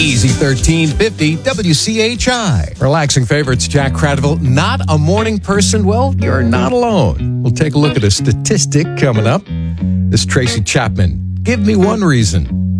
Easy 1350 WCHI. Relaxing favorites, Jack Cradville. Not a morning person? Well, you're not alone. We'll take a look at a statistic coming up. This is Tracy Chapman. Give me one reason.